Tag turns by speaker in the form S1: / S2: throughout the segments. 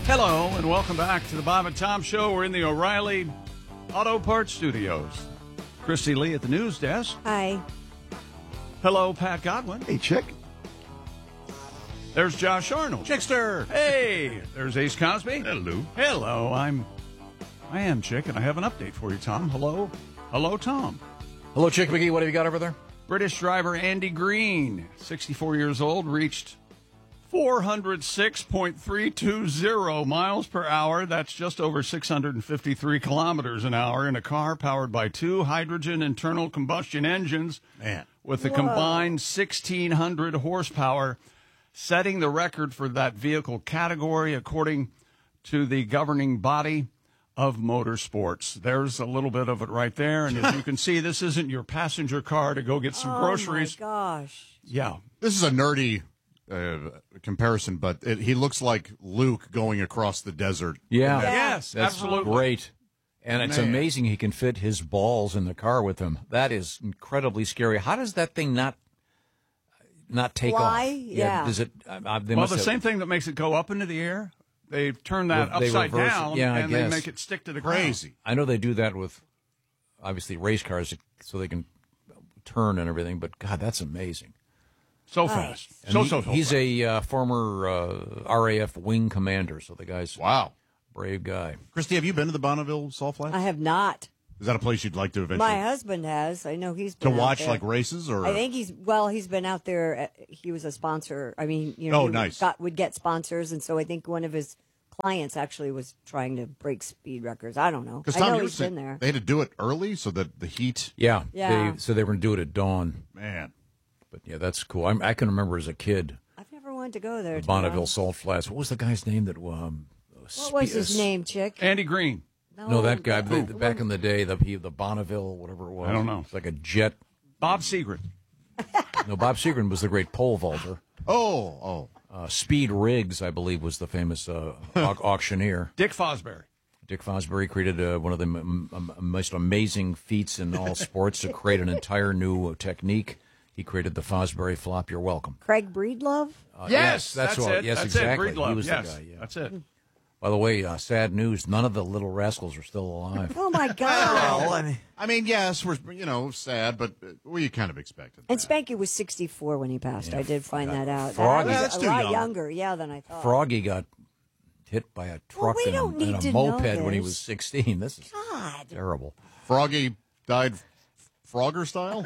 S1: Hello, and welcome back to the Bob and Tom Show. We're in the O'Reilly Auto Parts Studios. Christy Lee at the news desk.
S2: Hi.
S1: Hello, Pat Godwin.
S3: Hey, Chick.
S1: There's Josh Arnold.
S3: Chickster.
S1: Hey, there's Ace Cosby.
S3: Hello.
S1: Hello, I am Chick, and I have an update for you, Tom. Hello, Tom.
S4: Hello, Chick McGee. What have you got over there?
S1: British driver Andy Green, 64 years old, reached 406.320 miles per hour. That's just over 653 kilometers an hour in a car powered by two hydrogen internal combustion engines.
S3: Man.
S1: With a combined 1,600 horsepower, setting the record for that vehicle category according to the governing body of motorsports. There's a little bit of it right there. And as you can see, this isn't your passenger car to go get some groceries.
S2: Oh, my gosh.
S1: Yeah.
S3: This is a nerdy comparison, but he looks like Luke going across the desert.
S4: Yeah.
S1: Yes,
S4: That's
S1: absolutely.
S4: great. And it's amazing he can fit his balls in the car with him. That is incredibly scary. How does that thing not take
S2: Fly?
S4: off?
S2: Yeah.
S4: Does it?
S1: The same thing that makes it go up into the air, they turn that
S4: They
S1: upside
S4: reverse it.
S1: down,
S4: Yeah, I
S1: and they
S4: guess.
S1: make it stick to the ground.
S3: Crazy.
S4: I know they do that with, obviously, race cars so they can turn and everything. But, God, that's amazing.
S1: So fast.
S4: And
S1: So
S4: he's
S1: fast.
S4: a former RAF wing commander, so the guy's
S3: Wow.
S4: brave guy.
S3: Christy, have you been to the Bonneville Salt Flats?
S2: I have not.
S3: Is that a place you'd like to eventually
S2: My husband has. I know he's
S3: to
S2: been out
S3: watch
S2: there.
S3: like races or?
S2: I think he's been out there. He was a sponsor. I mean, he
S3: nice.
S2: would get sponsors, and so I think one of his clients actually was trying to break speed records. I don't know.
S3: Because
S2: I
S3: Tom,
S2: know
S3: you were
S2: he's
S3: saying
S2: been there.
S3: they had to do it early so that the heat.
S4: Yeah.
S2: Yeah.
S4: So they were going to do it at dawn.
S3: Man.
S4: But, yeah, that's cool. I can remember as a kid,
S2: I've never wanted to go there.
S4: Bonneville
S2: Tom.
S4: Salt Flats. What was the guy's name that
S2: What was his name, Chick?
S1: Andy Green.
S4: No, that guy. Back in the day, the Bonneville, whatever it was.
S1: I don't know.
S4: It's like a jet.
S1: Bob Seger.
S4: No, Bob Seagren was the great pole vaulter.
S3: Oh.
S4: Speed Riggs, I believe, was the famous auctioneer.
S1: Dick Fosbury.
S4: Dick Fosbury created one of the most amazing feats in all sports to create an entire new technique. He created the Fosbury flop. You're welcome.
S2: Craig Breedlove?
S1: Yes,
S4: that's
S1: it.
S4: Yes,
S1: that's
S4: exactly.
S1: It. Breedlove.
S4: He was
S1: Yes,
S4: the guy. Yeah.
S1: That's it.
S4: By the way, sad news: none of the little rascals are still alive.
S2: Oh, my God.
S3: I mean, yes, we're sad, but we kind of expected that.
S2: And Spanky was 64 when he passed. I did find that out.
S4: Froggy.
S2: That
S3: Yeah,
S2: was
S3: that's
S2: a
S3: too
S2: lot
S3: young.
S2: younger, than I thought.
S4: Froggy got hit by a truck
S2: we don't
S4: and
S2: need
S4: a
S2: to know
S4: moped when he
S2: this.
S4: was 16. This is
S2: God.
S4: terrible.
S3: Froggy died Frogger style.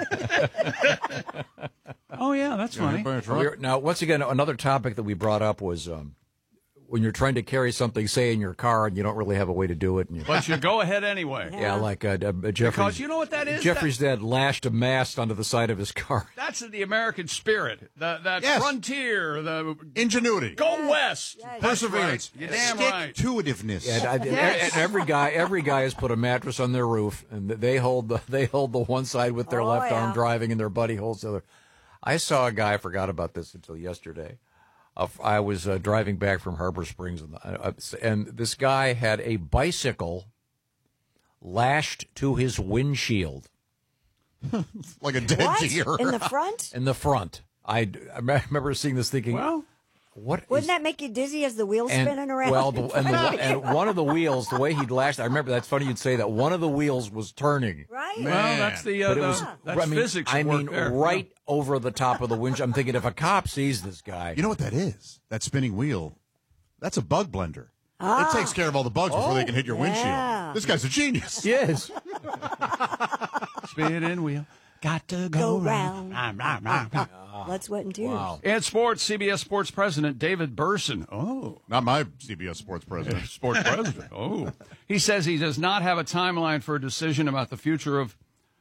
S1: Oh, yeah, that's funny.
S4: Now, once again, another topic that we brought up was when you're trying to carry something, say, in your car, and you don't really have a way to do it. And
S1: But you go ahead anyway.
S4: yeah, like Jeffrey's.
S1: Because you know what that is?
S4: Jeffrey's dad lashed a mast onto the side of his car.
S1: That's the American spirit. That
S3: Yes.
S1: frontier. The
S3: Ingenuity.
S1: go west.
S2: Yes.
S1: That's
S3: Perseverance.
S1: right. You're damn right.
S3: Stick-to-itiveness.
S4: And every guy has put a mattress on their roof, and they hold the one side with their left arm driving, and their buddy holds the other. I saw a guy. I forgot about this until yesterday. I was driving back from Harbor Springs, and this guy had a bicycle lashed to his windshield
S3: Like a dead
S2: What?
S3: deer.
S2: In the front?
S4: in the front. I remember seeing this, thinking,
S1: Well,
S4: what?
S2: Wouldn't
S4: is
S2: that make you dizzy as the wheels spinning around?
S4: Well, and one of the wheels, the way he'd lashed, I remember. That's funny you'd say that. One of the wheels was turning.
S2: right?
S1: well, that's the
S4: But it was,
S1: that's physics.
S4: I
S1: at
S4: mean,
S1: work there.
S4: right over the top of the windshield. I'm thinking, if a cop sees this guy,
S3: You know what that is? That spinning wheel. That's a bug blender. It takes care of all the bugs before they can hit your
S2: yeah.
S3: windshield. This guy's a genius.
S4: yes,
S1: Spinning wheel. Got to
S2: Go
S1: go
S2: round.
S1: round.
S2: Blood, sweat, and tears.
S4: wow.
S1: In sports, CBS Sports President David Burson. Oh,
S3: Not my CBS Sports president.
S1: sports president. Oh, he says he does not have a timeline for a decision about the future of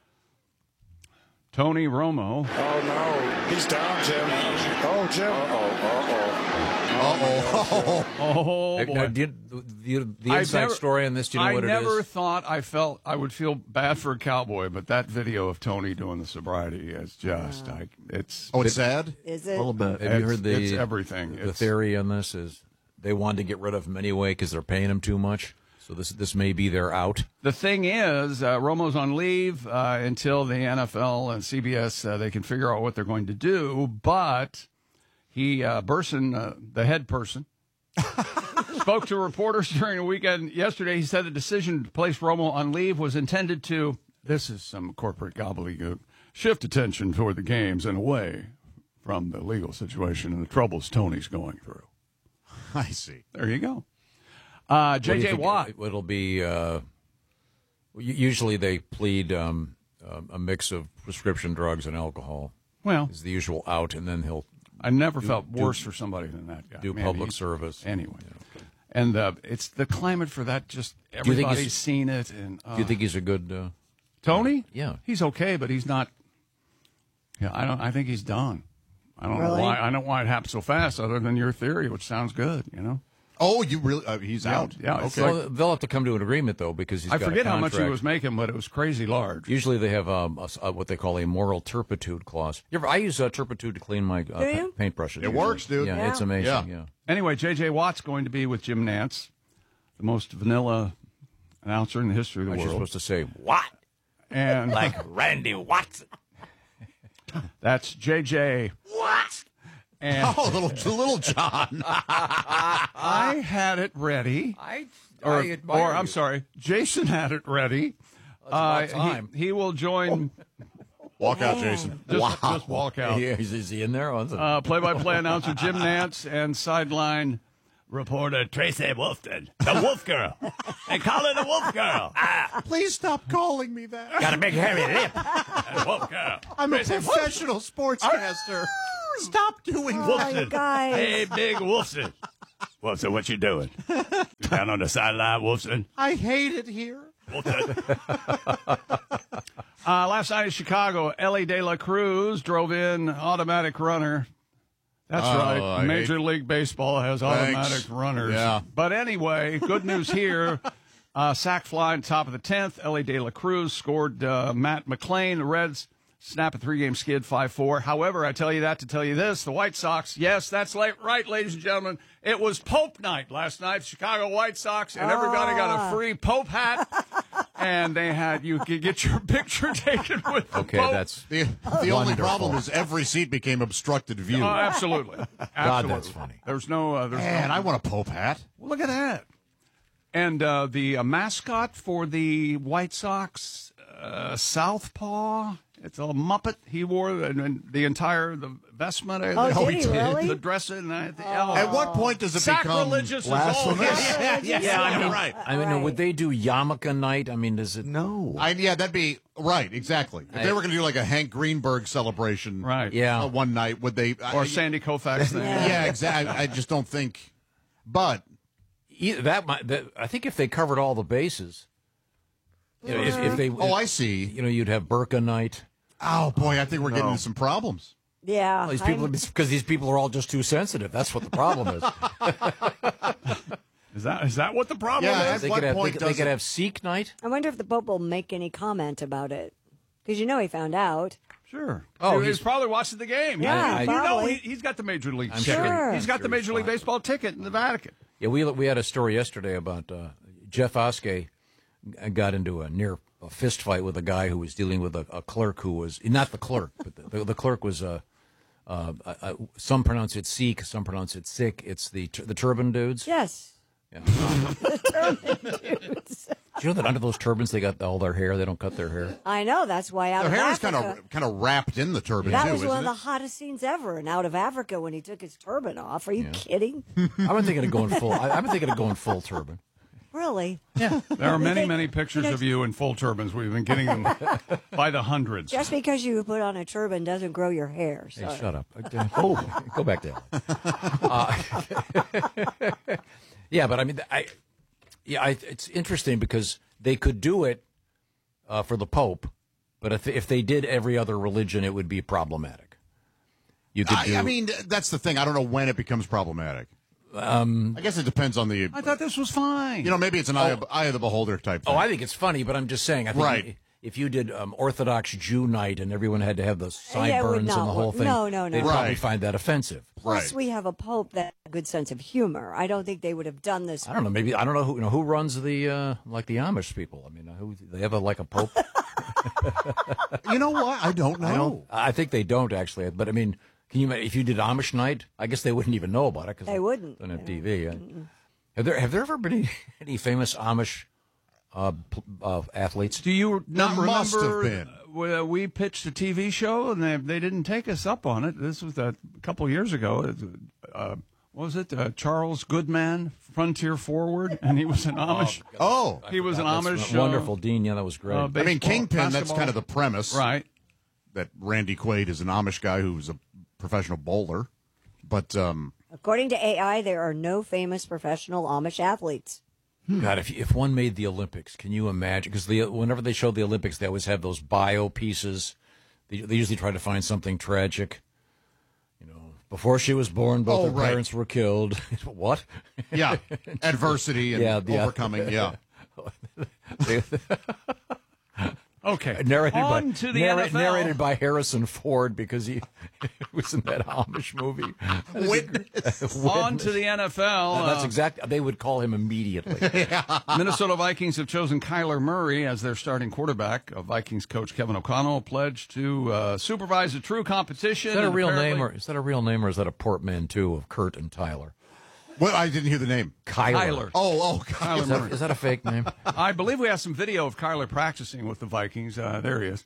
S1: Tony Romo.
S5: Oh, no. He's down, Jim. Oh, Jim.
S1: Oh,
S4: Now,
S1: boy.
S4: the
S1: I've
S4: inside
S1: never-
S4: story on this, do you know
S1: I
S4: what it is?
S1: never thought I would feel bad for a cowboy, but that video of Tony doing the sobriety is just, it's
S3: Oh, it's sad?
S2: Is it?
S4: A little bit. Have you heard
S1: it's everything.
S4: The
S1: It's-
S4: theory on this is they wanted to get rid of him anyway because they're paying him too much. So this may be their out.
S1: The thing is, Romo's on leave until the NFL and CBS, they can figure out what they're going to do, but Burson, the head person, spoke to reporters during the weekend yesterday. He said the decision to place Romo on leave was intended to, this is some corporate gobbledygook, shift attention toward the games and away from the legal situation and the troubles Tony's going through.
S3: I see.
S1: There you go.
S4: What do you
S1: J.J.
S4: think
S1: Watt.
S4: It'll be, usually they plead a mix of prescription drugs and alcohol.
S1: Well,
S4: is the usual out, and then he'll
S1: I never felt worse for somebody than that guy.
S4: do public service.
S1: Anyway. And it's the climate for that, just everybody's seen it. And
S4: do you think he's a good...
S1: Tony?
S4: Yeah.
S1: He's okay, but he's not... Yeah, I think he's done. I don't know why. I don't know why it happened so fast, other than your theory, which sounds good, you know?
S3: Oh, you really? He's out.
S1: Yeah.
S3: Okay.
S4: Well, they'll have to come to an agreement, though, because he's
S1: I
S4: got a
S1: forget how much he
S4: contract.
S1: was making, but it was crazy large.
S4: Usually they have what they call a moral turpitude clause. I use turpitude to clean my paintbrushes.
S3: It works, dude.
S4: Yeah, it's amazing.
S3: Yeah.
S4: Yeah.
S1: Anyway, J.J. Watt's going to be with Jim Nantz, the most vanilla announcer in the history of the
S4: I was
S1: world.
S4: supposed to say, what?
S1: And
S4: Like Randy Watson.
S1: that's J.J.
S4: What?
S1: And
S3: Oh, little John.
S1: I had it ready.
S4: I
S1: Or
S4: admire
S1: I'm
S4: you.
S1: sorry, Jason had it ready.
S4: about time.
S1: He will join.
S3: Walk out, Jason.
S1: Just walk out.
S4: Yeah, is he in there? Oh,
S1: Play-by-play announcer Jim Nantz and sideline reporter Tracy Wolfton, the Wolf Girl. They call her the Wolf Girl.
S3: Please stop calling me that.
S4: Got a big hairy lip.
S1: The Wolf Girl.
S3: I'm a professional sportscaster. Stop doing
S2: Oh,
S3: that.
S2: you guys.
S1: Hey, big Wolfson. Wolfson, what you doing? You down on the sideline, Wolfson?
S3: I hate it here.
S1: Last night in Chicago, Ellie De La Cruz drove in automatic runner. That's right.
S3: I
S1: Major
S3: hate-
S1: League Baseball has automatic runners.
S3: Yeah.
S1: But anyway, good news here. Sack fly on top of the 10th. Ellie De La Cruz scored Matt McClain. The Reds snap a 3-game skid, 5-4. However, I tell you that to tell you this. The White Sox, yes, that's right, ladies and gentlemen. It was Pope night last night, Chicago White Sox, and everybody got a free Pope hat. And they had, you could get your picture taken with the
S4: Okay,
S1: Pope.
S4: that's
S3: The only
S4: Wonderful.
S3: problem is every seat became obstructed view.
S1: Oh, absolutely.
S4: God, that's funny.
S1: There's no,
S3: Man, I want a Pope hat.
S1: well, look at that. And the mascot for the White Sox, Southpaw, it's a Muppet. He wore the entire vestment.
S2: Oh, did he really?
S1: The dress and the
S3: At what point does it become
S1: sacrilegious is all.
S3: Yeah, I mean, right.
S4: I mean, would they do yarmulke night? I mean, does it?
S6: No.
S3: Yeah, that'd be right. Exactly. If they were going to do like a Hank Greenberg celebration,
S1: Right.
S4: Yeah.
S3: one night, would they?
S1: Or Sandy Koufax thing.
S3: Yeah, exactly. I just don't think. But
S4: I think if they covered all the bases, you know, if they,
S3: I see.
S4: you know, you'd have burqa night.
S3: Oh boy, I think we're getting into some problems.
S2: Yeah.
S4: Well, these people, because these people are all just too sensitive. That's what the problem is.
S1: Is that what the problem
S3: Yeah,
S1: is?
S3: At what point
S4: they
S3: does
S4: could
S3: it-
S4: have Sikh night.
S2: I wonder if the Pope will make any comment about it. Because you know he found out.
S1: Sure.
S4: Oh,
S1: he's
S4: he's-
S1: probably watching the game.
S2: Yeah,
S1: you know,
S2: probably.
S1: he's got the Major League
S4: I'm
S1: ticket.
S2: sure.
S1: He's got the
S4: Sure he's
S1: Major League
S4: fine.
S1: Baseball ticket in the Vatican.
S4: Yeah, we had a story yesterday about Jeff Oskey got into a near fist fight with a guy who was dealing with a clerk who was not the clerk, but the clerk was some pronounce it Sikh, some pronounce it Sikh. It's the turban dudes.
S2: Yes.
S4: Yeah.
S2: The turban dudes.
S4: Do you know that under those turbans they got all their hair? They don't cut their hair.
S2: I know. That's why out
S3: Their
S2: of
S3: hair is
S2: Africa.
S3: kind of wrapped in the turban
S2: That
S3: too,
S2: was one of
S3: isn't
S2: the
S3: it?
S2: hottest scenes ever. And out of Africa when he took his turban off. Are you kidding?
S4: I've been thinking of going full. I've been thinking of going full turban.
S2: Really?
S1: There are many,
S2: think-
S1: many pictures
S2: you know-
S1: of you in full turbans. We've been getting them by the hundreds.
S2: Just because you put on a turban doesn't grow your hair. So.
S4: Hey, shut up. Oh, go back there. Yeah, but I mean, it's interesting because they could do it for the Pope, but if they did every other religion, it would be problematic. You could do.
S3: I mean, that's the thing. I don't know when it becomes problematic. I guess it depends on the.
S1: I thought this was fine.
S3: You know, maybe it's an eye of the beholder type thing.
S4: Oh, I think it's funny, but I'm just saying. I think
S3: Right.
S4: if you did Orthodox Jew night and everyone had to have the
S2: Yeah, it
S4: sideburns
S2: would
S4: and
S2: not
S4: the whole
S2: work.
S4: thing,
S2: No.
S4: they'd probably
S3: Right.
S4: find that offensive.
S2: Plus,
S3: Right.
S2: we have a Pope that has a good sense of humor. I don't think they would have done this.
S4: I don't know. Maybe I don't know who runs the like the Amish people. I mean, who they have like a pope.
S3: You know what? I don't know.
S4: I think they don't actually. But I mean, can you if you did Amish night? I guess they wouldn't even know about it because
S2: They wouldn't.
S4: Don't have TV. Have there ever been any famous Amish athletes?
S1: Do you not
S3: There must
S1: remember?
S3: have been.
S1: We pitched a TV show and they didn't take us up on it. This was a couple of years ago. What was it? Charles Goodman, Frontier Forward, and he was an Amish.
S3: Oh,
S1: He was an Amish.
S4: Wonderful, Dean. Yeah, that was great.
S3: I mean,
S1: baseball,
S3: Kingpin, that's
S1: basketball.
S3: kind of the premise.
S1: Right.
S3: That Randy Quaid is an Amish guy who's a professional bowler. But
S2: According to AI, there are no famous professional Amish athletes.
S4: God, if one made the Olympics, can you imagine? Because whenever they show the Olympics, they always have those bio pieces. They usually try to find something tragic. You know, before she was born, both her
S3: right.
S4: parents were killed. What?
S3: yeah, adversity and
S4: Yeah.
S3: overcoming. Yeah.
S1: Okay.
S4: Narrated by Harrison Ford because he was in that Amish movie.
S1: On to the NFL.
S4: That's exactly. They would call him immediately.
S1: Minnesota Vikings have chosen Kyler Murray as their starting quarterback. Vikings coach Kevin O'Connell pledged to supervise a true competition.
S4: Is that a
S1: and
S4: real
S1: apparently-
S4: name, or is that a real name, or is that a portmanteau of Kurt and Tyler?
S3: Well, I didn't hear the name.
S1: Kyler.
S3: Oh,
S1: Kyler Murray.
S4: Is that a fake name?
S1: I believe we have some video of Kyler practicing with the Vikings. There he is.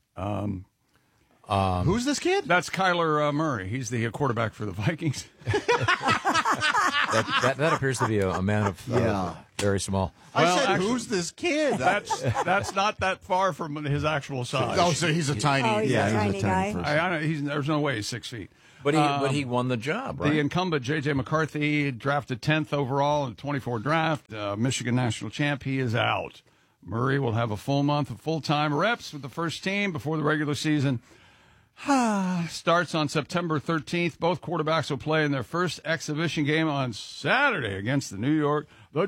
S3: who's this kid?
S1: That's Kyler Murray. He's the quarterback for the Vikings.
S4: That appears to be a man of very small.
S3: I
S1: Well,
S3: said,
S1: actually-
S3: who's this kid?
S1: That's not that far from his actual size.
S3: Oh, so he's a tiny.
S2: Oh, he's a tiny guy.
S1: I know, there's no way he's 6 feet.
S4: But he won the job, right?
S1: The incumbent, J.J. McCarthy, drafted 10th overall in the 24 draft. Michigan national champ, he is out. Murray will have a full month of full-time reps with the first team before the regular season starts on September 13th. Both quarterbacks will play in their first exhibition game on Saturday against the New York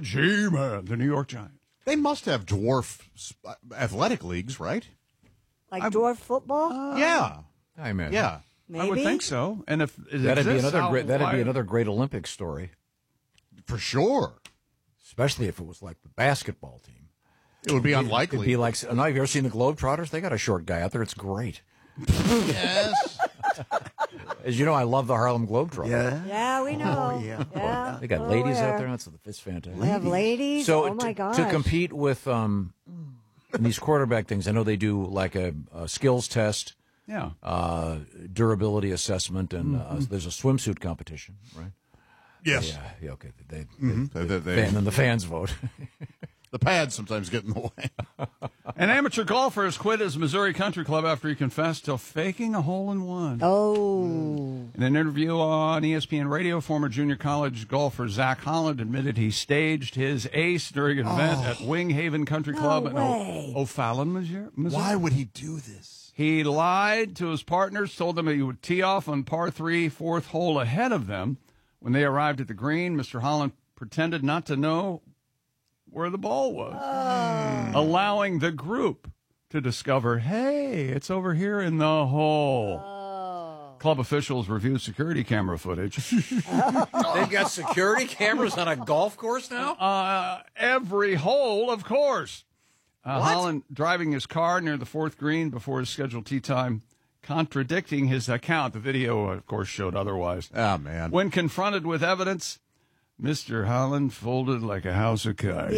S1: Giants.
S3: They must have dwarf athletic leagues, right?
S2: Like dwarf football?
S3: Yeah.
S4: I imagine.
S3: Yeah.
S2: Maybe.
S1: I would think so. And if it
S4: That'd be
S1: exists,
S4: another great Olympic story,
S3: For sure.
S4: especially if it was like the basketball team.
S3: It would be unlikely.
S4: It'd be like, no, have you ever seen the Globetrotters? They got a short guy out there. It's great.
S3: yes.
S4: As you know, I love the Harlem Globetrotters.
S2: Yeah, we know.
S6: yeah.
S4: They got
S2: Oh,
S4: ladies
S2: yeah.
S4: out there. It's fantastic.
S2: We have ladies.
S4: So
S2: oh, my gosh.
S4: to compete with in these quarterback things, I know they do like a skills test,
S1: Yeah.
S4: durability assessment, and there's a swimsuit competition, right?
S3: Yes.
S4: Yeah, okay.
S3: And
S4: then the fans vote.
S3: the pads sometimes get in the way.
S1: An amateur golfer has quit his Missouri Country Club after he confessed to faking a hole-in-one.
S2: Oh.
S1: In an interview on ESPN Radio, former junior college golfer Zach Holland admitted he staged his ace during an event at Wing Haven Country Club in
S2: way.
S1: O'Fallon, Missouri.
S3: Why would he do this?
S1: He lied to his partners, told them he would tee off on par 3, fourth hole ahead of them. When they arrived at the green, Mr. Holland pretended not to know where the ball was, allowing the group to discover, hey, it's over here in the hole. Club officials reviewed security camera footage.
S4: They've got security cameras on a golf course now?
S1: Every hole, of course. Holland driving his car near the fourth green before his scheduled tee time, contradicting his account. The video, of course, showed otherwise.
S3: Oh, man.
S1: When confronted with evidence, Mr. Holland folded like a house of cards.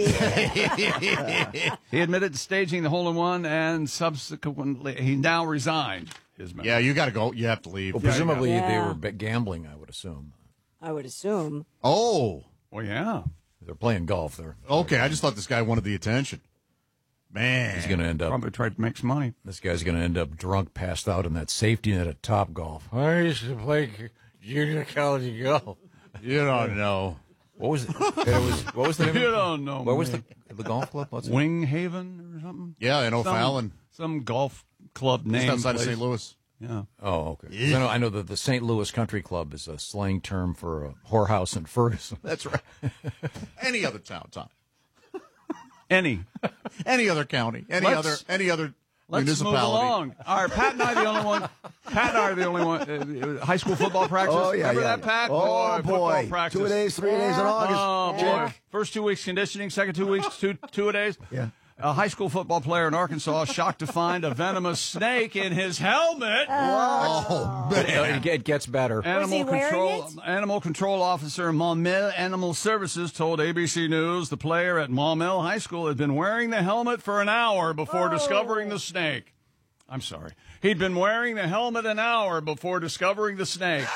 S1: He admitted to staging the hole-in-one, and subsequently, he now resigned his membership.
S3: Yeah, you got to go. You have to leave.
S4: Well, presumably they
S2: Yeah.
S4: were gambling, I would assume.
S2: I would assume.
S3: Oh,
S1: Well, yeah.
S4: They're playing golf.
S3: okay. I just thought this guy wanted the attention. Man.
S4: He's going to end up.
S1: Probably tried to make some money.
S4: This guy's going to end up drunk, passed out in that safety net at Top Golf. I used to play junior college golf.
S3: You don't know.
S4: What was it? What was the name?
S1: You don't know.
S4: What was
S1: me.
S4: the golf club? What's it?
S1: Wing Haven or something?
S3: Yeah, in O'Fallon.
S1: Some golf club name.
S3: Just outside of
S1: place.
S3: St. Louis.
S1: Yeah.
S4: Oh, okay. 'Cause I know that the St. Louis Country Club is a slang term for a whorehouse in Ferguson.
S3: That's right. Any other town, Tom.
S1: Any
S3: Any other county. Any
S1: Let's-
S3: other
S1: Let's move
S3: municipality.
S1: along. All right, Pat and I are the only one. Pat and I are the only one. High school football practice.
S6: Oh, yeah,
S1: Remember
S6: yeah.
S1: that, Pat?
S6: Oh,
S1: football
S6: boy.
S1: practice.
S6: 2 days, 3 days in August.
S1: Oh, boy.
S6: Check.
S1: First 2 weeks conditioning, second 2 weeks, two a days.
S6: Yeah.
S1: A high school football player in Arkansas shocked to find a venomous snake in his helmet.
S3: Oh, man.
S4: It gets better.
S1: Animal control officer Maumelle Animal Services told ABC News the player at Maumelle High School had been wearing the helmet for an hour before discovering the snake. I'm sorry. He'd been wearing the helmet an hour before discovering the snake.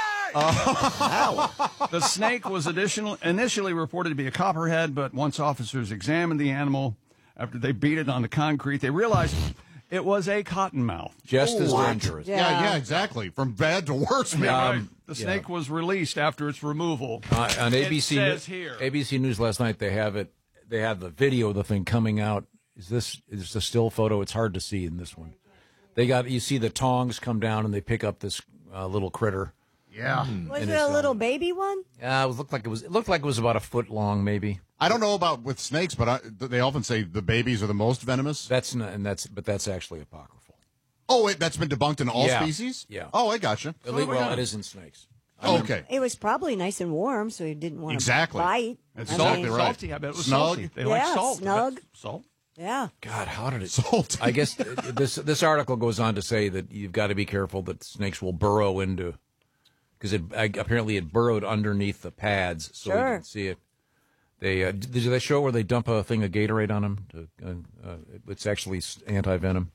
S1: The snake was initially reported to be a copperhead, but once officers examined the animal after they beat it on the concrete, they realized it was a cottonmouth.
S4: Just as dangerous.
S3: Yeah, exactly. From bad to worse, man.
S1: The snake was released after its removal.
S4: On ABC,
S1: it says here.
S4: ABC News last night, they have the video of the thing coming out. Is this a still photo? It's hard to see in this one. You see the tongs come down and they pick up this little critter.
S3: Yeah.
S2: Was it a little baby one?
S4: Yeah, it looked like it was about a foot long, maybe.
S3: I don't know about with snakes, but they often say the babies are the most venomous.
S4: That's actually apocryphal.
S3: Oh, that's been debunked in all species?
S4: Yeah.
S3: Oh, I gotcha.
S4: Well, it is in snakes.
S3: Okay.
S2: It was probably nice and warm, so he didn't want to bite.
S1: It's
S3: exactly right.
S1: Salty. I bet it was
S3: Snug.
S1: salty. They like salt.
S2: Snug.
S1: Salt.
S2: Yeah.
S4: God, how did it?
S3: Salty.
S4: I guess this article goes on to say that you've got to be careful that snakes will burrow into, because apparently it burrowed underneath the pads, so you can see it. Did they show where they dump a thing of Gatorade on them? It's actually anti-venom.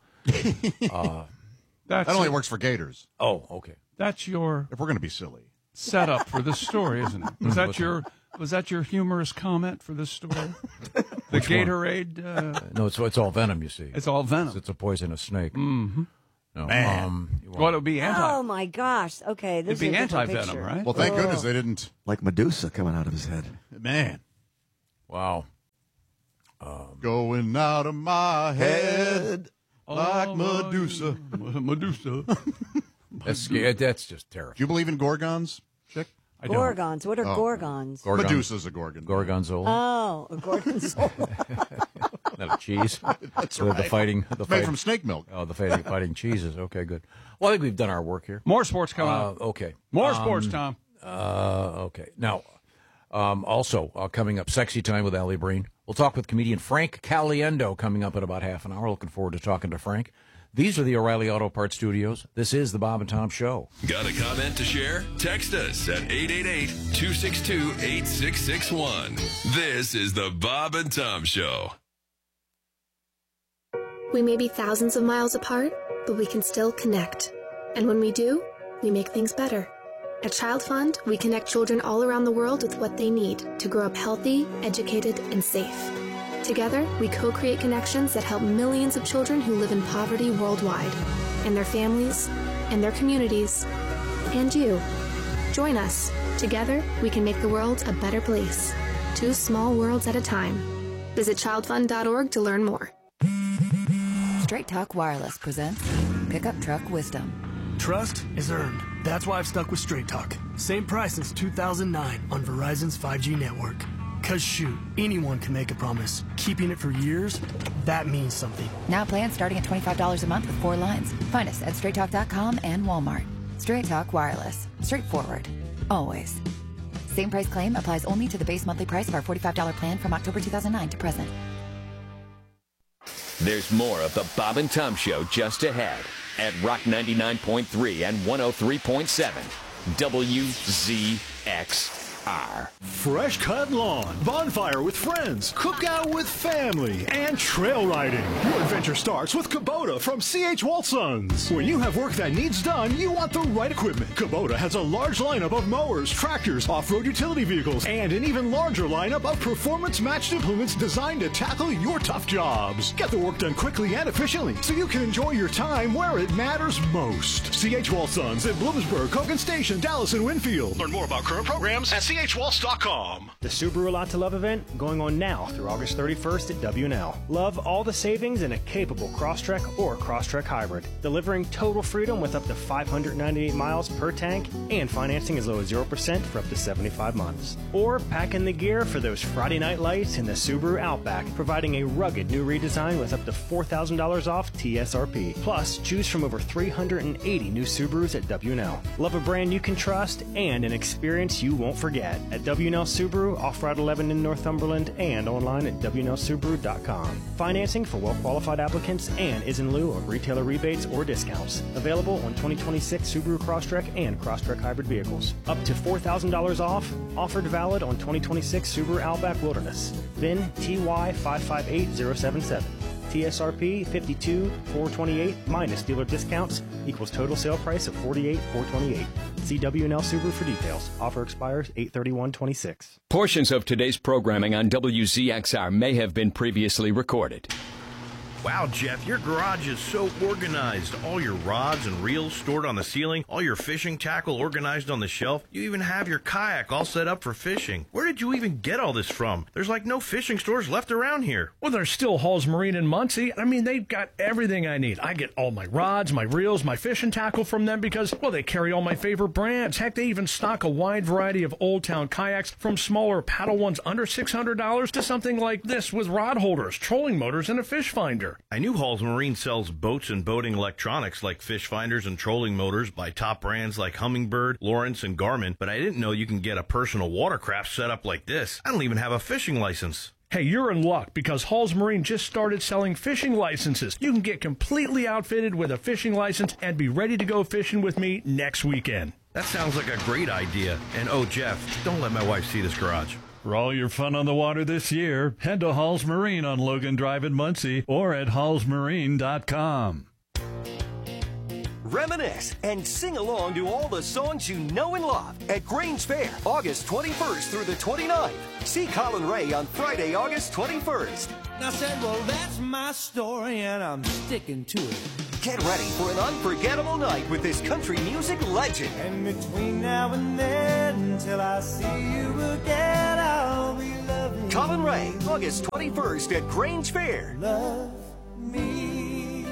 S3: That only works for gators.
S4: Oh, okay.
S1: That's your
S3: If we're going to be silly.
S1: setup for this story, isn't it? Was that your humorous comment for this story? The Gatorade?
S4: No, it's all venom. You see,
S1: It's all venom.
S4: it's a poisonous snake.
S1: Mm-hmm.
S4: No,
S3: Man.
S1: Well, it would be
S2: Oh my gosh. Okay, this
S1: It'd be
S2: is a different
S1: anti-venom,
S2: picture.
S1: right?
S3: Well, thank goodness they didn't.
S6: Like Medusa coming out of his head.
S3: Man.
S4: Wow.
S3: Going out of my head like Medusa.
S1: Medusa.
S4: That's just
S3: Do
S4: terrible.
S3: you believe in gorgons, chick?
S1: I don't.
S2: Gorgons. What are gorgons?
S3: Medusa's a gorgon.
S4: Gorgonzola.
S2: Oh, a gorgonzola.
S4: Not a cheese.
S3: That's
S4: The
S3: right.
S4: fighting.
S3: It's made from snake milk.
S4: Oh, the fighting cheeses. Okay, good. Well, I think we've done our work here.
S1: More sports coming up.
S4: Okay.
S1: More sports, Tom.
S4: Okay. Now, also coming up, Sexy Time with Allie Breen. We'll talk with comedian Frank Caliendo coming up in about half an hour. Looking forward to talking to Frank. These are the O'Reilly Auto Parts Studios. This is the Bob and Tom Show.
S7: Got a comment to share? Text us at 888-262-8661. This is the Bob and Tom Show.
S8: We may be thousands of miles apart, but we can still connect. And when we do, we make things better. At Child Fund, we connect children all around the world with what they need to grow up healthy, educated, and safe. Together, we co-create connections that help millions of children who live in poverty worldwide, and their families, and their communities, and you. Join us. Together, we can make the world a better place. 2 small worlds at a time. Visit childfund.org to learn more.
S9: Straight Talk Wireless presents Pickup Truck Wisdom.
S10: Trust is earned. That's why I've stuck with Straight Talk. Same price since 2009 on Verizon's 5G network. Cause shoot, anyone can make a promise. Keeping it for years, that means something.
S9: Now plans starting at $25 a month with 4 lines. Find us at straighttalk.com and Walmart. Straight Talk Wireless. Straightforward. Always. Same price claim applies only to the base monthly price of our $45 plan from October 2009 to present.
S11: There's more of the Bob and Tom Show just ahead at Rock 99.3 and 103.7 WZXR.
S12: Fresh cut lawn, bonfire with friends, cookout with family, and trail riding. Your adventure starts with Kubota from C.H. Waltzons. When you have work that needs done, you want the right equipment. Kubota has a large lineup of mowers, tractors, off-road utility vehicles, and an even larger lineup of performance-matched implements designed to tackle your tough jobs. Get the work done quickly and efficiently so you can enjoy your time where it matters most. C.H. Waltzons in Bloomsburg, Hogan Station, Dallas, and Winfield. Learn more about current programs at chwaltz.com.
S13: The Subaru Lot to Love event going on now through August 31st at W&L. Love all the savings in a capable Crosstrek or Crosstrek Hybrid, delivering total freedom with up to 598 miles per tank and financing as low as 0% for up to 75 months. Or pack in the gear for those Friday night lights in the Subaru Outback, providing a rugged new redesign with up to $4,000 off TSRP. Plus, choose from over 380 new Subarus at W&L. Love a brand you can trust and an experience you won't forget. at WNL Subaru, off Route 11 in Northumberland, and online at WNLSubaru.com. Financing for well-qualified applicants and is in lieu of retailer rebates or discounts. Available on 2026 Subaru Crosstrek and Crosstrek hybrid vehicles. Up to $4,000 off. Offered valid on 2026 Subaru Outback Wilderness. VIN TY558077. TSRP 52,428 minus dealer discounts equals total sale price of 48,428. See WNL Subaru for details. Offer expires 8/31/26.
S11: Portions of today's programming on WZXR may have been previously recorded.
S14: Wow, Jeff, your garage is so organized. All your rods and reels stored on the ceiling, all your fishing tackle organized on the shelf. You even have your kayak all set up for fishing. Where did you even get all this from? There's like no fishing stores left around here.
S15: Well, there's still Hall's Marine in Muncie. I mean, they've got everything I need. I get all my rods, my reels, my fishing tackle from them because, well, they carry all my favorite brands. Heck, they even stock a wide variety of Old Town kayaks from smaller paddle ones under $600 to something like this with rod holders, trolling motors, and a fish finder.
S14: I knew Hall's Marine sells boats and boating electronics like fish finders and trolling motors by top brands like Humminbird, Lawrence, and Garmin, but I didn't know you can get a personal watercraft set up like this. I don't even have a fishing license.
S15: Hey, you're in luck because Hall's Marine just started selling fishing licenses. You can get completely outfitted with a fishing license and be ready to go fishing with me next weekend.
S14: That sounds like a great idea. And oh, Jeff, don't let my wife see this garage.
S16: For all your fun on the water this year, head to Hall's Marine on Logan Drive in Muncie or at hallsmarine.com.
S17: Reminisce and sing along to all the songs you know and love at Grange Fair, August 21st through the 29th. See Colin Ray on Friday, August 21st.
S18: I said, well, that's my story, and I'm sticking to it.
S17: Get ready for an unforgettable night with this country music legend.
S18: And between now and then, until I see you again, I'll be loving
S17: Colin Ray, August 21st at Grange Fair.
S18: Love me.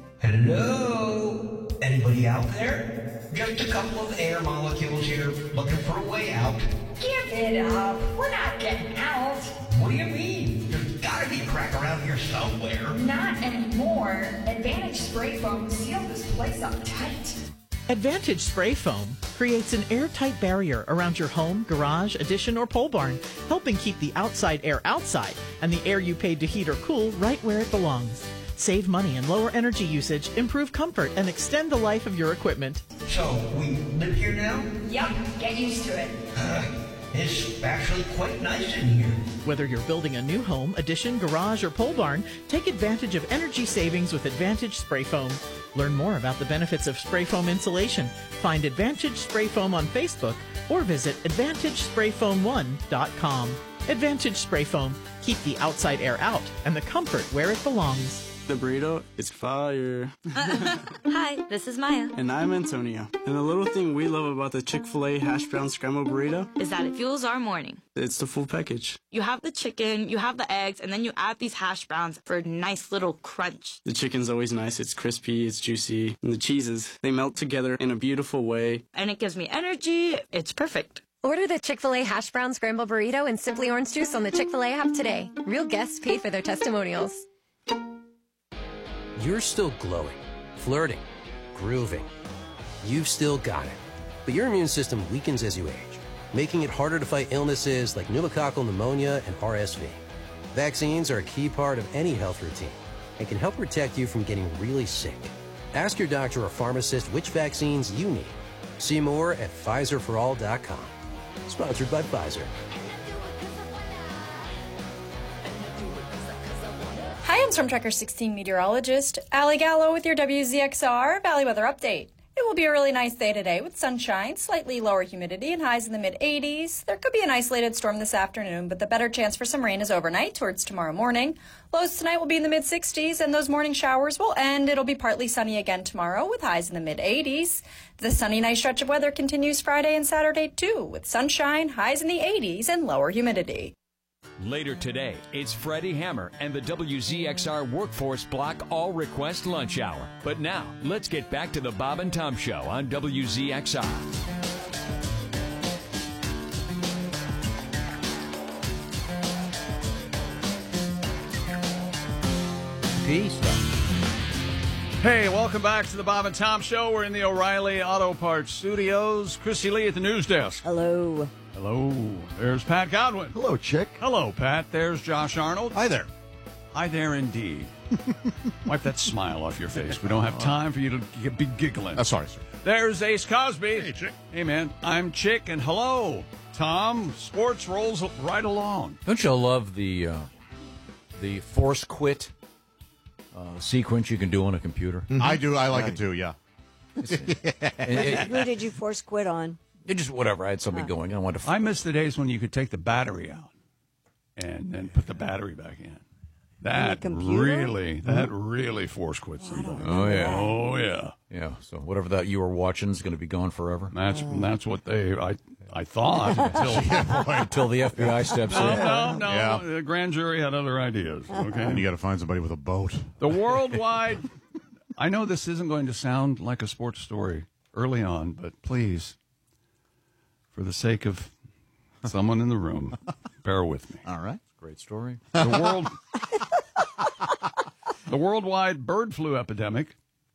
S19: Hello? Anybody out there? Just a couple of air molecules here looking for a way out.
S20: Give it up. We're not getting out.
S19: What do you mean? There's gotta be a crack around here somewhere.
S20: Not anymore. Advantage Spray Foam sealed this place up tight.
S21: Advantage Spray Foam creates an airtight barrier around your home, garage, addition, or pole barn, helping keep the outside air outside and the air you paid to heat or cool right where it belongs. Save money and lower energy usage, improve comfort, and extend the life of your equipment.
S19: So, we live here now?
S20: Yep, get used to it.
S19: It's actually quite nice in here.
S21: Whether you're building a new home, addition, garage, or pole barn, take advantage of energy savings with Advantage Spray Foam. Learn more about the benefits of spray foam insulation. Find Advantage Spray Foam on Facebook or visit AdvantageSprayFoam1.com. Advantage Spray Foam. Keep the outside air out and the comfort where it belongs.
S22: The burrito is fire.
S23: Hi, this is Maya.
S22: And I'm Antonio. And the little thing we love about the Chick-fil-A hash brown scrambled burrito
S23: is that it fuels our morning.
S22: It's the full package.
S23: You have the chicken, you have the eggs, and then you add these hash browns for a nice little crunch.
S22: The chicken's always nice. It's crispy, it's juicy. And the cheeses, they melt together in a beautiful way.
S23: And it gives me energy. It's perfect.
S24: Order the Chick-fil-A hash brown scrambled burrito and Simply Orange Juice on the Chick-fil-A app today. Real guests paid for their testimonials.
S25: You're still glowing, flirting, grooving. You've still got it. But your immune system weakens as you age, making it harder to fight illnesses like pneumococcal pneumonia and RSV. Vaccines are a key part of any health routine and can help protect you from getting really sick. Ask your doctor or pharmacist which vaccines you need. See more at PfizerForAll.com. Sponsored by Pfizer.
S26: Hi, I'm Storm Tracker 16 meteorologist Allie Gallo with your WZXR Valley Weather Update. It will be a really nice day today with sunshine, slightly lower humidity, and highs in the mid-80s. There could be an isolated storm this afternoon, but the better chance for some rain is overnight towards tomorrow morning. Lows tonight will be in the mid-60s, and those morning showers will end. It'll be partly sunny again tomorrow with highs in the mid-80s. The sunny nice stretch of weather continues Friday and Saturday, too, with sunshine, highs in the 80s, and lower humidity.
S11: Later today, it's Freddie Hammer and the WZXR Workforce Block All Request Lunch Hour. But now, let's get back to the Bob and Tom Show on WZXR.
S1: Peace. Hey, welcome back to the Bob and Tom Show. We're in the O'Reilly Auto Parts Studios. Chrissy Lee at the news desk.
S2: Hello.
S1: Hello. There's Pat Godwin.
S3: Hello, Chick.
S1: Hello, Pat. There's Josh Arnold.
S3: Hi there.
S1: Hi there, indeed. Wipe that smile off your face. We don't have time for you to be giggling.
S3: Sorry, sir.
S1: There's Ace Cosby.
S3: Hey, Chick.
S1: Hey, man. I'm Chick, and hello, Tom. Sports rolls right along.
S4: Don't you love the force quit sequence you can do on a computer?
S3: Mm-hmm. I do. I like it too, yeah.
S2: Who did you force quit on?
S4: It just whatever. I had something going. I wanted to.
S1: I miss the days when you could take the battery out and then put the battery back in. That really force quits somebody.
S4: Oh
S1: yeah.
S4: Yeah. So whatever that you were watching is going to be gone forever.
S1: That's what I thought
S4: until the FBI steps in.
S1: No.
S3: Yeah.
S1: The grand jury had other ideas. Okay.
S3: And you got to find somebody with a boat.
S1: The worldwide. I know this isn't going to sound like a sports story early on, but please, for the sake of someone in the room, bear with me.
S3: All right.
S4: Great story.
S1: The worldwide bird flu epidemic.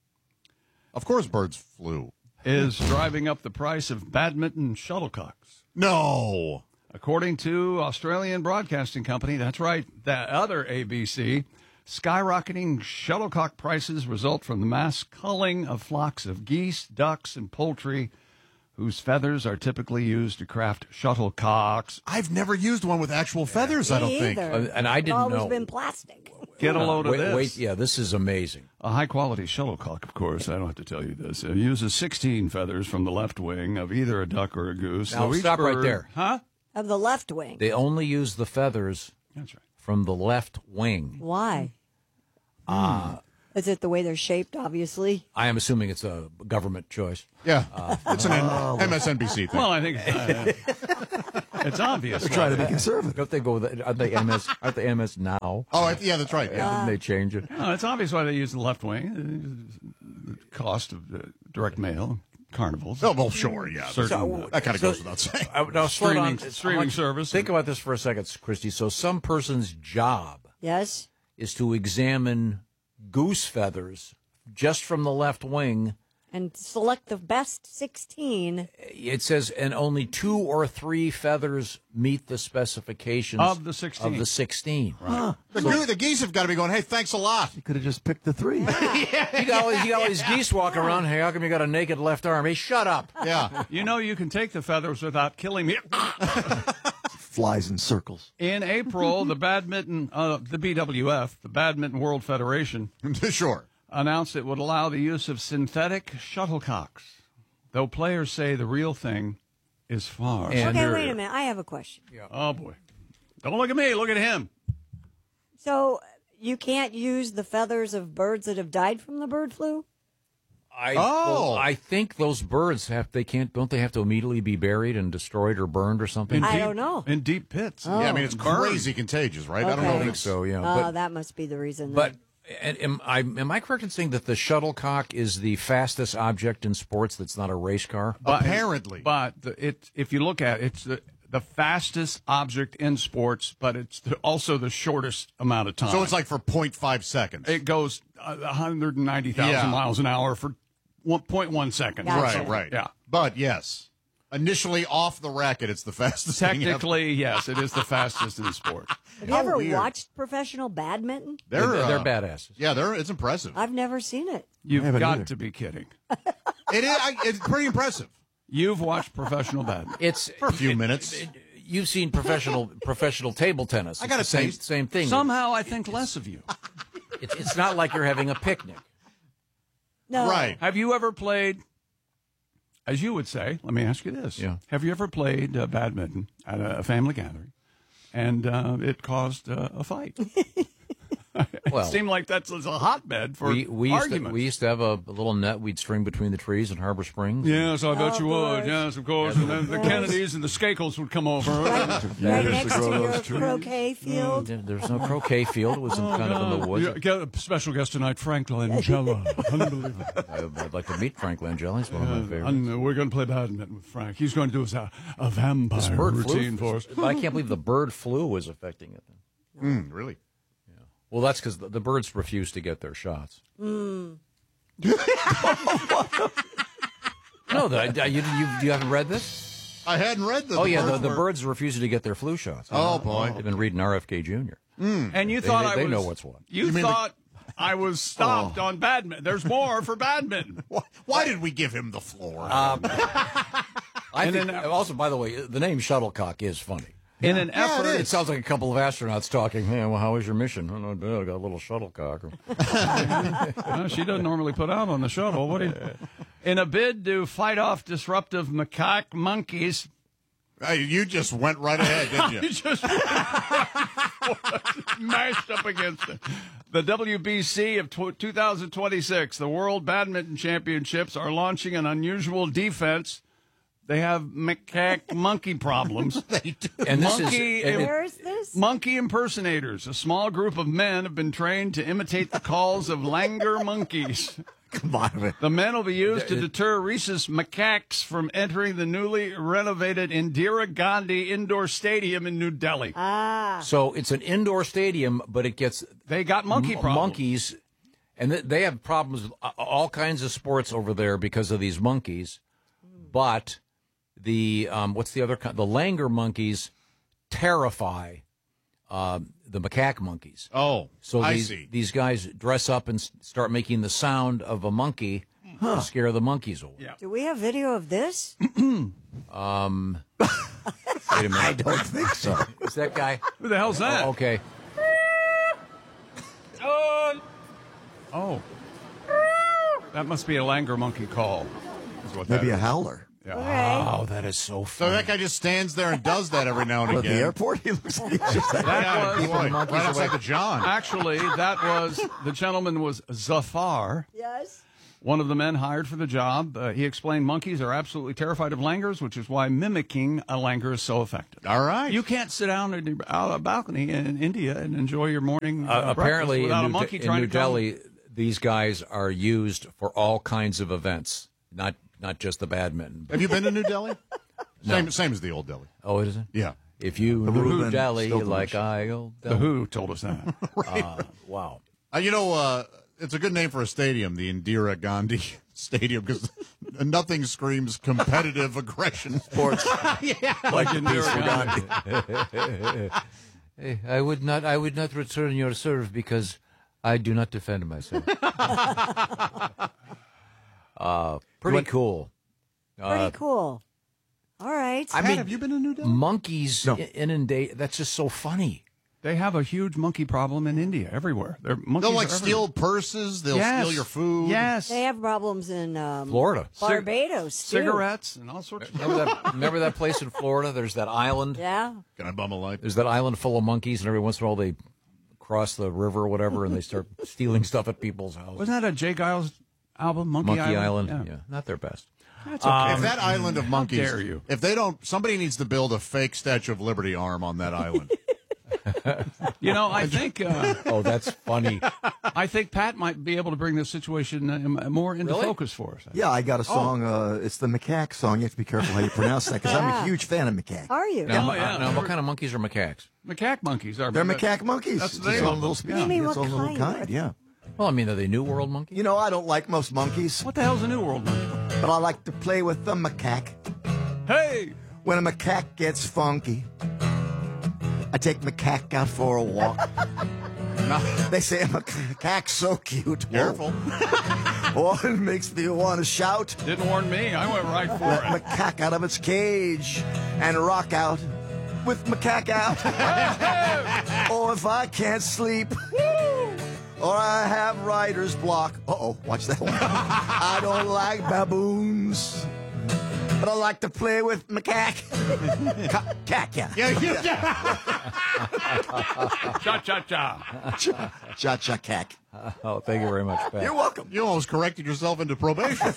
S3: Of course, birds flew.
S1: Is driving up the price of badminton shuttlecocks.
S3: No.
S1: According to Australian Broadcasting Company, that's right, that other ABC, skyrocketing shuttlecock prices result from the mass culling of flocks of geese, ducks, and poultry whose feathers are typically used to craft shuttlecocks.
S3: I've never used one with actual feathers, I don't think.
S4: And I didn't
S2: Always
S4: know.
S2: been plastic.
S1: Get a load of this.
S4: Wait, yeah, this is amazing.
S1: A high-quality shuttlecock, of course, I don't have to tell you this, it uses 16 feathers from the left wing of either a duck or a goose.
S4: Now,
S1: So each
S4: stop right
S1: bird-
S4: there.
S1: Huh?
S2: Of the left wing.
S4: They only use the feathers
S1: That's right.
S4: from the left wing.
S2: Why? Is it the way they're shaped, obviously?
S4: I am assuming it's a government choice.
S3: Yeah. It's an MSNBC thing.
S1: Well, I think it's obvious.
S3: They're trying to be conservative.
S4: Don't they go? Aren't they MS now?
S3: Oh, yeah, that's right. Yeah.
S4: Didn't they change it?
S1: No, it's obvious why they use the left wing. The cost of direct mail, carnivals.
S3: Oh, well, sure, yeah.
S1: Certain,
S3: that kind of goes without saying.
S4: Now, slow down.
S1: streaming service.
S4: Think about this for a second, Christy. So some person's job
S2: Yes.
S4: is to examine goose feathers just from the left wing.
S2: And select the best 16.
S4: It says, and only 2 or 3 feathers meet the specifications
S1: of the 16.
S4: Of the 16.
S3: Right. The geese have got to be going, hey, thanks a lot.
S5: You could have just picked the 3.
S4: You got all these geese walking around. Hey, how come you got a naked left arm? Hey, shut up.
S3: Yeah.
S1: You know you can take the feathers without killing me.
S5: Flies in circles.
S1: In April, the BWF, the Badminton World Federation,
S3: sure,
S1: announced it would allow the use of synthetic shuttlecocks, though players say the real thing is far
S2: Okay,
S1: superior.
S2: wait a minute. I have a question.
S1: Yeah. Oh, boy. Don't look at me. Look at him.
S2: So you can't use the feathers of birds that have died from the bird flu?
S4: I think those birds don't they have to immediately be buried and destroyed or burned or something?
S2: I don't know.
S1: In deep pits.
S2: Oh.
S3: Yeah, I mean, it's crazy contagious, right? I don't know if
S4: I think
S3: it's
S4: so, yeah.
S2: Oh, that must be the reason.
S4: But am I correct in saying that the shuttlecock is the fastest object in sports that's not a race car?
S3: Apparently.
S1: But if you look at it, it's the fastest object in sports, but it's also the shortest amount of time.
S3: So it's like for 0.5 seconds.
S1: It goes 190,000 miles an hour for 1.1 seconds.
S3: Right, right.
S1: Yeah.
S3: But, yes, initially off the racket, it's the fastest thing ever.
S1: Technically, yes, it is the fastest in sport.
S2: Have you ever watched professional badminton?
S3: They're
S4: badasses.
S3: Yeah, it's impressive.
S2: I've never seen it.
S1: You've got to be kidding.
S3: It's pretty impressive.
S1: You've watched professional badminton.
S4: It's
S3: for a few minutes.
S4: You've seen professional table tennis.
S3: I got to say,
S4: same thing.
S1: Somehow I think less of you.
S4: It's not like you're having a picnic.
S2: No.
S3: Right.
S1: Have you ever played, as you would say, let me ask you this.
S4: Yeah.
S1: Have you ever played badminton at a family gathering and it caused a fight?
S4: Well,
S1: it seemed like that's a hotbed for arguments.
S4: We used to have a little net we'd string between the trees in Harbor Springs.
S1: Yes, I bet you would. Yes, of course. And then the Kennedys and the Skakels would come over.
S2: Right next to your croquet field.
S4: There's no croquet field. It was kind of in the woods.
S1: Yeah, get a special guest tonight, Frank Langella. Unbelievable.
S4: I'd like to meet Frank Langella. He's one of my favorites.
S1: And we're going to play badminton with Frank. He's going to do us a vampire
S4: This bird
S1: routine
S4: flu,
S1: for us.
S4: I can't believe the bird flu was affecting it.
S3: Really?
S4: Well, that's because the birds refuse to get their shots.
S2: Mm.
S4: No, you haven't read this?
S3: I hadn't read the.
S4: Oh yeah, the birds are refusing to get their flu shots.
S3: Oh boy,
S4: they've been reading RFK Jr.
S1: And you
S4: They-
S1: thought
S4: they
S1: I was,
S4: know what's what.
S1: You thought I was stopped on badminton. There's more for badminton.
S3: Why did we give him the floor?
S4: I think, also, by the way, the name Shuttlecock is funny.
S1: In an effort,
S4: it sounds like a couple of astronauts talking. Hey, well, how was your mission? Oh, no, I got a little shuttlecock.
S1: Well, she doesn't normally put out on the shuttle. What do you? In a bid to fight off disruptive macaque monkeys.
S3: You just went right ahead, didn't you?
S1: You just mashed up against it. The WBC of 2026, the World Badminton Championships, are launching an unusual defense. They have macaque monkey problems.
S3: They do.
S4: And this
S2: Where is this?
S1: Monkey impersonators. A small group of men have been trained to imitate the calls of langur monkeys.
S5: Come on, man.
S1: The men will be used to deter rhesus macaques from entering the newly renovated Indira Gandhi Indoor Stadium in New Delhi.
S4: So it's an indoor stadium, but it gets
S1: They got monkey problems.
S4: monkeys, and they have problems with all kinds of sports over there because of these monkeys. But the what's the other kind? The langur monkeys terrify the macaque monkeys.
S3: Oh,
S4: so
S3: I
S4: these,
S3: see.
S4: These guys dress up and start making the sound of a monkey to scare the monkeys away.
S2: Do we have video of this?
S4: Wait a minute.
S5: I don't think so.
S4: Is that guy?
S1: Who the hell's that?
S4: Oh, okay.
S1: Oh. That must be a langur monkey call. Is what
S5: Maybe
S1: that
S5: a
S1: is.
S5: howler.
S1: Yeah.
S4: Oh, that is so
S3: So
S4: funny.
S3: that guy just stands there and does that every now and
S5: At the
S3: again.
S5: airport, he looks like he's just
S1: That was
S3: Boy, right outside the John.
S1: Actually, that was the gentleman was Zafar.
S2: Yes.
S1: One of the men hired for the job. He explained monkeys are absolutely terrified of langurs, which is why mimicking a langur is so effective.
S3: All right.
S1: You can't sit down on a balcony in India and enjoy your morning
S4: apparently
S1: breakfast without
S4: in
S1: a monkey
S4: in
S1: trying
S4: New
S1: to come.
S4: Delhi, these guys are used for all kinds of events, not just the badminton.
S3: Have you been to New Delhi?
S4: No.
S3: Same as the old Delhi.
S4: Oh, it isn't?
S3: Yeah.
S4: If you
S5: The
S4: knew
S5: Reuben
S4: Delhi
S5: Stillman.
S4: like I old
S1: The
S4: Delhi.
S1: Who told us that.
S4: Wow.
S3: It's a good name for a stadium, the Indira Gandhi Stadium, because nothing screams competitive aggression.
S5: sports.
S1: Like Indira Gandhi.
S4: Hey, I would not return your serve because I do not defend myself. Pretty cool.
S2: Pretty cool. All right.
S4: I mean,
S1: have you been to New Delhi?
S4: monkeys inundate. That's just so funny.
S1: They have a huge monkey problem in India everywhere. Monkeys
S3: They'll
S1: are
S3: steal
S1: everywhere.
S3: purses. They'll
S1: Yes.
S3: steal your food.
S1: Yes.
S2: They have problems in
S4: Florida.
S2: Barbados, too.
S1: Cigarettes and all sorts of
S4: Remember that place in Florida? There's that island.
S2: Yeah.
S3: Can I bum a light?
S4: There's that island full of monkeys, and every once in a while they cross the river or whatever, and they start stealing stuff at people's houses.
S1: Wasn't that a Jay Giles album, Monkey Island?
S4: Yeah, not their best.
S1: That's okay.
S3: If that island of monkeys,
S1: dare you.
S3: if they don't, somebody needs to build a fake Statue of Liberty arm on that island.
S1: You know, I think
S4: Oh, that's funny.
S1: I think Pat might be able to bring this situation more into
S4: Really?
S1: focus for us.
S5: Yeah, I got a song. It's the macaque song. You have to be careful how you pronounce that because I'm a huge fan of macaque.
S2: Are you?
S4: Now,
S1: yeah.
S4: now, what kind of monkeys are macaques?
S1: Macaque monkeys are.
S5: They're macaque monkeys.
S1: That's
S5: It's
S1: the
S5: its
S1: name
S5: own
S1: of
S5: little
S1: them.
S5: species.
S2: You mean
S5: Its
S2: what
S5: own little
S2: kind?
S5: kind. Yeah.
S4: Well, I mean, are they New World monkeys?
S5: You know, I don't like most monkeys,
S1: What the hell's a New World monkey?
S5: but I like to play with the macaque.
S1: Hey,
S5: When a macaque gets funky, I take macaque out for a walk. They say a macaque's so cute.
S3: Careful.
S5: Oh, it makes me want to shout.
S1: didn't warn me. I went right for
S5: Let
S1: it.
S5: macaque out of its cage and rock out with macaque out. Or if I can't sleep, or I have writer's block. Uh-oh, watch that one. I don't like baboons, but I like to play with macaque. Cack, yeah.
S1: Cha-cha-cha.
S5: Cha-cha cack.
S4: Oh, thank you very much, Pat.
S5: You're welcome.
S3: You almost corrected yourself into probation.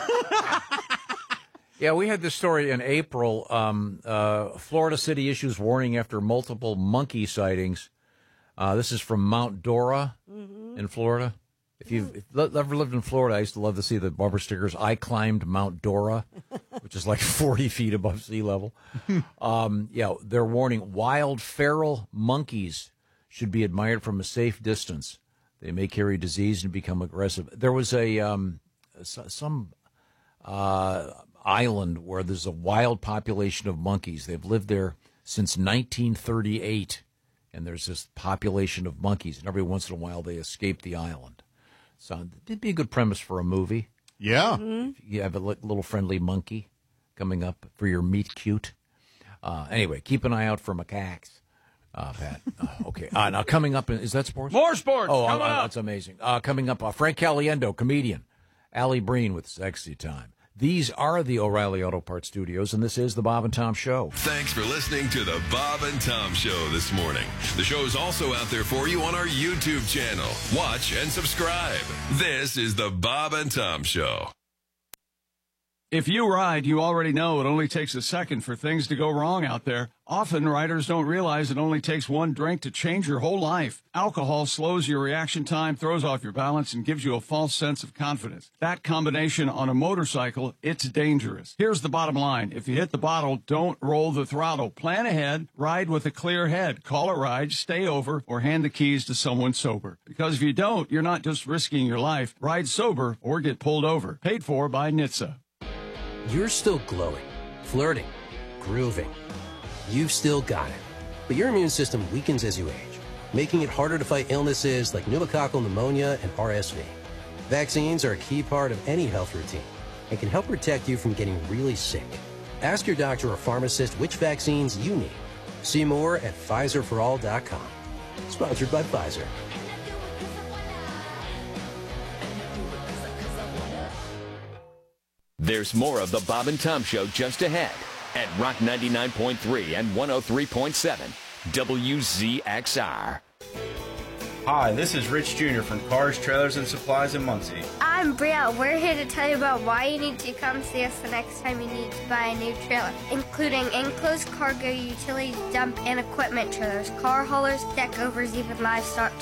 S4: Yeah, we had this story in April. Florida City issues warning after multiple monkey sightings. This is from Mount Dora in Florida. If you've ever lived in Florida, I used to love to see the bumper stickers. I climbed Mount Dora, which is like 40 feet above sea level. Yeah, they're warning wild feral monkeys should be admired from a safe distance. They may carry disease and become aggressive. There was a some island where there's a wild population of monkeys. They've lived there since 1938, and there's this population of monkeys, and every once in a while they escape the island. So it'd be a good premise for a movie.
S3: Yeah.
S4: You have a little friendly monkey coming up for your meet cute. Anyway, keep an eye out for macaques, Pat. Okay. Now coming up, is that sports?
S1: More sports.
S4: Oh,
S1: coming up.
S4: that's amazing. Coming up, Frank Caliendo, comedian. Allie Breen with Sexy Time. These are the O'Reilly Auto Parts Studios, and this is the Bob and Tom Show.
S6: Thanks for listening to the Bob and Tom Show this morning. The show is also out there for you on our YouTube channel. Watch and subscribe. This is the Bob and Tom Show.
S1: If you ride, you already know it only takes a second for things to go wrong out there. Often, riders don't realize it only takes one drink to change your whole life. Alcohol slows your reaction time, throws off your balance, and gives you a false sense of confidence. That combination on a motorcycle, it's dangerous. Here's the bottom line. If you hit the bottle, don't roll the throttle. Plan ahead, ride with a clear head. Call a ride, stay over, or hand the keys to someone sober. Because if you don't, you're not just risking your life. Ride sober or get pulled over. Paid for by NHTSA.
S25: You're still glowing, flirting, grooving. You've still got it. But your immune system weakens as you age, making it harder to fight illnesses like pneumococcal pneumonia and RSV. Vaccines are a key part of any health routine and can help protect you from getting really sick. Ask your doctor or pharmacist which vaccines you need. See more at PfizerForAll.com. Sponsored by Pfizer.
S11: There's more of the Bob and Tom Show just ahead at Rock 99.3 and 103.7 WZXR.
S7: Hi, this is Rich Jr. from Cars, Trailers, and Supplies in Muncie.
S8: I'm Bria. We're here to tell you about why you need to come see us the next time you need to buy a new trailer, including enclosed cargo, utility dump, and equipment trailers, car haulers, deck overs, even livestock